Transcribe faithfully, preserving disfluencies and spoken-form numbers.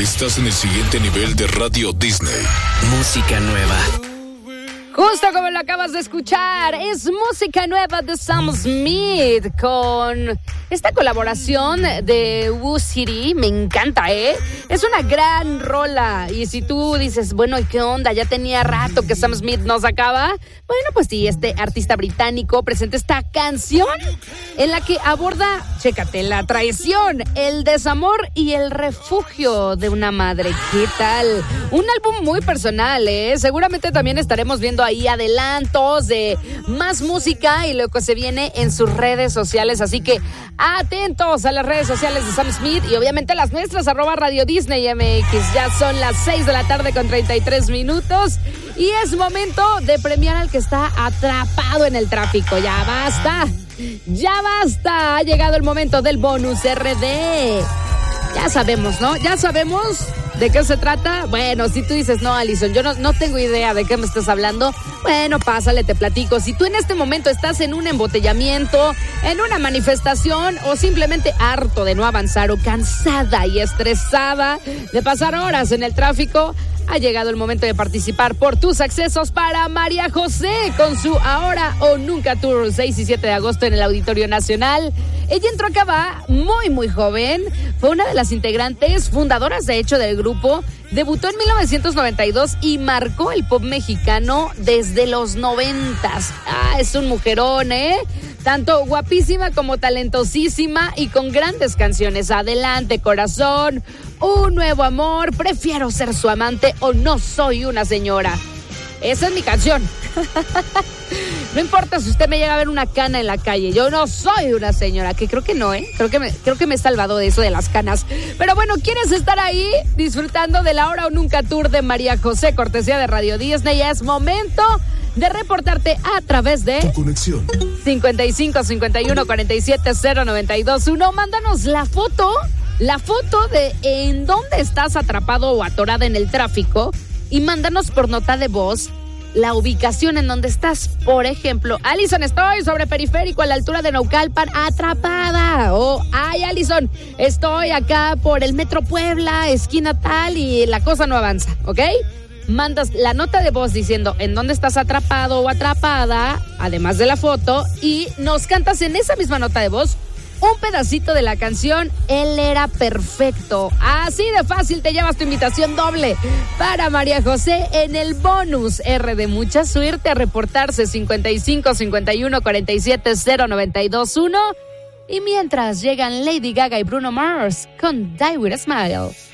Estás en el siguiente nivel de Radio Disney. Música nueva. Justo como lo acabas de escuchar, es música nueva de Sam Smith con esta colaboración de Woo City. Me encanta, ¿eh? Es una gran rola. Y si tú dices, bueno, ¿y qué onda? Ya tenía rato que Sam Smith no sacaba. Bueno, pues sí, este artista británico presenta esta canción en la que aborda, chécate, la traición, el desamor y el refugio de una madre. ¿Qué tal? Un álbum muy personal, ¿eh? Seguramente también estaremos viendo ahí adelantos de más música y lo que se viene en sus redes sociales, así que atentos a las redes sociales de Sam Smith y obviamente las nuestras, arroba Radio Disney M X. Ya son las seis de la tarde con treinta y tres minutos y es momento de premiar al que está atrapado en el tráfico. Ya basta, ya basta, ha llegado el momento del bonus R D. Ya sabemos, ¿no? Ya sabemos de qué se trata. Bueno, si tú dices, no, Alison, yo no, no tengo idea de qué me estás hablando, bueno, pásale, te platico. Si tú en este momento estás en un embotellamiento, en una manifestación o simplemente harto de no avanzar o cansada y estresada de pasar horas en el tráfico, ha llegado el momento de participar por tus accesos para María José con su Ahora o Nunca Tour, seis y siete de agosto en el Auditorio Nacional. Ella entró acá va muy, muy joven. Fue una de las integrantes fundadoras, de hecho, del grupo. Debutó en mil novecientos noventa y dos y marcó el pop mexicano desde los noventas. Ah, es un mujerón, ¿eh? Tanto guapísima como talentosísima y con grandes canciones. Adelante, corazón, Un Nuevo Amor, Prefiero Ser Su Amante o No Soy Una Señora. Esa es mi canción. No importa si usted me llega a ver una cana en la calle, yo no soy una señora, que creo que no, ¿eh? Creo que me, creo que me he salvado de eso de las canas. Pero bueno, ¿quieres estar ahí disfrutando del Ahora o Nunca Tour de María José, cortesía de Radio Disney? Es momento de reportarte a través de Tu conexión cincuenta y cinco, cincuenta y uno, cuarenta y siete, cero, noventa y dos, uno. Mándanos la foto, la foto de en dónde estás atrapado o atorada en el tráfico y mándanos por nota de voz la ubicación en donde estás. Por ejemplo, Alison, estoy sobre Periférico a la altura de Naucalpan, atrapada. O, ay, Alison, estoy acá por el Metro Puebla, esquina tal, y la cosa no avanza, ¿ok? Mandas la nota de voz diciendo en dónde estás atrapado o atrapada, además de la foto, y nos cantas en esa misma nota de voz un pedacito de la canción Él Era Perfecto. Así de fácil te llevas tu invitación doble para María José en el bonus R de Mucha Suerte a reportarse cincuenta y cinco, cincuenta y uno, cuarenta y siete, cero, noventa y dos, uno. Y mientras llegan Lady Gaga y Bruno Mars con Die With A Smile.